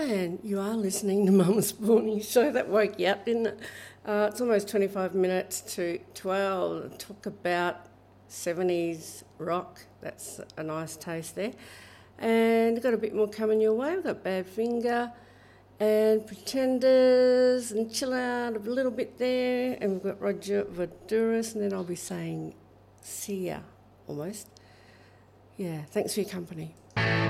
And you are listening to Mum's Morning Show. That woke you up, didn't it? It's almost 25 minutes to 12. Talk about 70s rock. That's a nice taste there. And we've got a bit more coming your way. We've got Badfinger and Pretenders and Chill Out a little bit there. And we've got Roger Voudouris, and then I'll be saying see ya, almost. Yeah, thanks for your company.